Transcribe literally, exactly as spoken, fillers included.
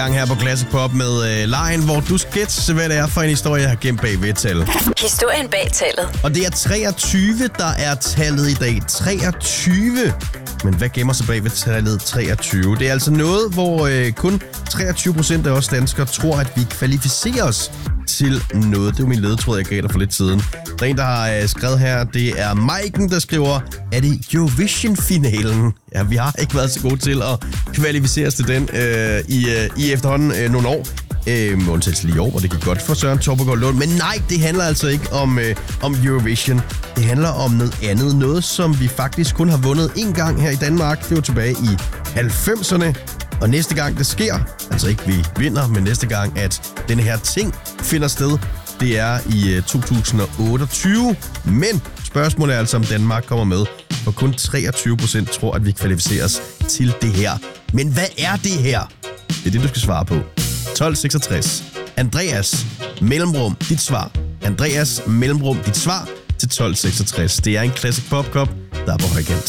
Gang her på Classic Pop med øh, lejen, hvor du skal gætte, hvad det er for en historie, jeg har gemt bag ved tallet. Historien bag tallet. Og det er treogtyve, der er tallet i dag. treogtyve. Men hvad gemmer sig bag ved tallet treogtyve? Det er altså noget, hvor øh, kun treogtyve procent af os danskere tror, at vi kvalificerer os til noget. Det var min ledetråd, jeg gav dig for lidt siden. Der er en, der har øh, skrevet her. Det er Maiken, der skriver, er det Eurovision-finalen? Ja, vi har ikke været så gode til at kvalificere os til den øh, i, øh, i efterhånden øh, nogle år. Øh, undtagelse lige i år, hvor det gik godt for Søren Torpegaard Lund. Men nej, det handler altså ikke om, øh, om Eurovision. Det handler om noget andet. Noget, som vi faktisk kun har vundet én gang her i Danmark. Det var tilbage i halvfemserne. Og næste gang det sker, altså ikke vi vinder, men næste gang, at denne her ting finder sted, det er i uh, to tusind otteogtyve. Men spørgsmålet er altså, om Danmark kommer med, for kun treogtyve procent tror, at vi kvalificerer os til det her. Men hvad er det her? Det er det, du skal svare på. tolv seksogtres. Andreas, mellemrum, dit svar. Andreas, mellemrum, dit svar til tolv seksogtres. Det er en Classic Pop Cup, der er på højkant.